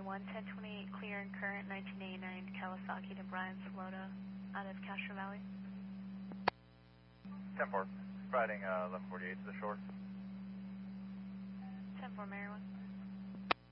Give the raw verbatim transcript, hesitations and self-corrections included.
one, ten twenty-eight clear and current, nineteen eighty-nine Kawasaki to Bryan Salota out of Castro Valley. ten four, riding uh, eleven forty-eight to the shore. ten four, Maryland.